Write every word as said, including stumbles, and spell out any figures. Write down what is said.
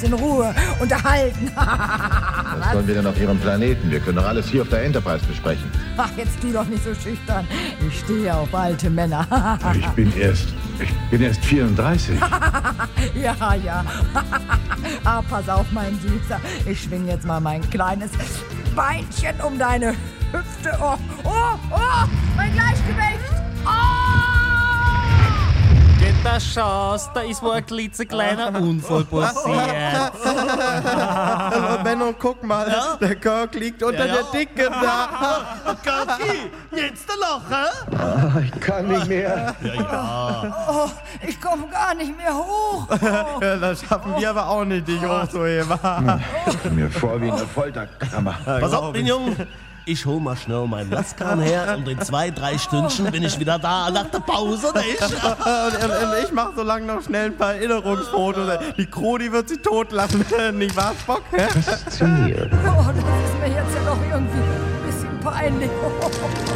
in Ruhe unterhalten. Was sollen wir denn auf Ihrem Planeten? Wir können doch alles hier auf der Enterprise besprechen. Ach, jetzt tu doch nicht so schüchtern. Ich stehe auf alte Männer. Ich bin erst, ich bin erst vierunddreißig. Ja, ja. Ah, pass auf, mein Süßer. Ich schwing jetzt mal mein kleines Beinchen um deine Hüfte. Oh, oh, oh, mein Gleichgewicht. Oh! Geht das Chance, da ist wohl ein klitzekleiner Unfall passiert. Hallo Benno, guck mal, Ja? der Kirk liegt unter Ja, ja. der Dicke da. Kirki, jetzt der Lachen? Ah, ich kann nicht mehr. Oh, ich komme gar nicht mehr hoch. Oh. Ja, das schaffen wir aber auch nicht, dich hochzuheben. Ich komme mir vor wie eine Folterkammer. Pass auf, mein Junge. Ich hol mal schnell meinen Laskan her und in zwei, drei Stündchen bin ich wieder da nach der Pause, nicht? Und, und, und ich mach so lange noch schnell ein paar Erinnerungsfotos. Die Kroni wird sie totlachen. Nicht wahr, Spock? Faszinierend. Oh, das ist mir jetzt ja doch irgendwie ein bisschen peinlich.